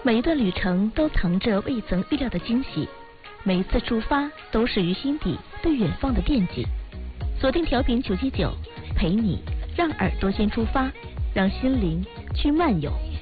每一段旅程都藏着未曾预料的惊喜，每一次出发都是于心底对远方的惦记。锁定调频979，陪你让耳朵先出发，让心灵去漫游。